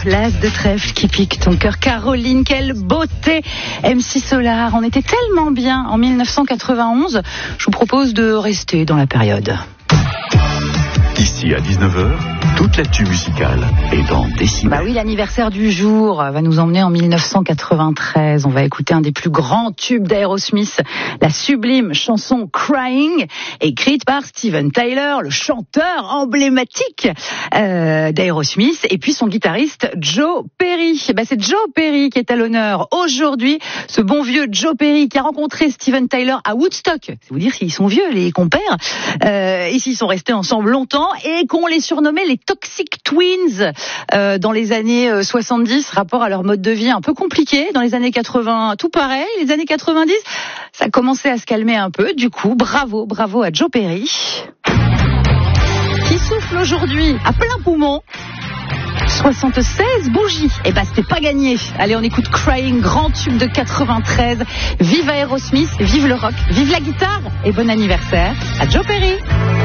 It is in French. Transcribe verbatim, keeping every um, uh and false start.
l'as de trèfle qui pique ton cœur. Caroline, quelle beauté. M C Solar, on était tellement bien en mille neuf cent quatre-vingt-onze. Je vous propose de rester dans la période. Ici à dix-neuf heures, toute l'actu musicale est dans Décibel. Bah oui, l'anniversaire du jour va nous emmener en mille neuf cent quatre-vingt-treize. On va écouter un des plus grands tubes d'Aerosmith, la sublime chanson Crying, écrite par Steven Tyler, le chanteur emblématique euh, d'Aerosmith, et puis son guitariste Joe Perry. Bah, c'est Joe Perry qui est à l'honneur aujourd'hui, ce bon vieux Joe Perry qui a rencontré Steven Tyler à Woodstock. C'est vous dire s'ils sont vieux, les compères. Euh, ici, ils sont restés ensemble longtemps et qu'on les surnommait les Toxic Twins euh, dans les années soixante-dix, rapport à leur mode de vie un peu compliqué. Dans les années quatre-vingts, tout pareil. Les années quatre-vingt-dix, ça commençait à se calmer un peu. Du coup, bravo, bravo à Joe Perry, qui souffle aujourd'hui à plein poumon. soixante-seize bougies. Et bah, c'était pas gagné. Allez, on écoute Crying, grand tube de quatre-vingt-treize. Vive Aerosmith, vive le rock, vive la guitare et bon anniversaire à Joe Perry.